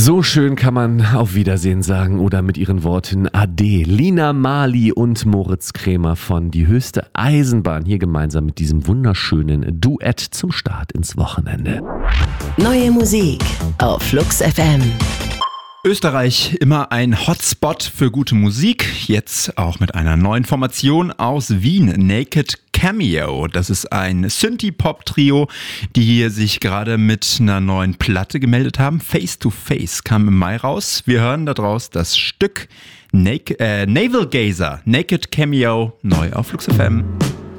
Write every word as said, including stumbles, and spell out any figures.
So schön kann man auf Wiedersehen sagen oder mit ihren Worten Ade. Lina Marley und Moritz Krämer von Die höchste Eisenbahn hier gemeinsam mit diesem wunderschönen Duett zum Start ins Wochenende. Neue Musik auf Flux F M. Österreich immer ein Hotspot für gute Musik, jetzt auch mit einer neuen Formation aus Wien, Naked Cameo. Das ist ein Synthie-Pop-Trio, die hier sich gerade mit einer neuen Platte gemeldet haben. Face to Face kam im Mai raus. Wir hören daraus das Stück Nak- äh, Navel Gazer, Naked Cameo, neu auf Flux F M.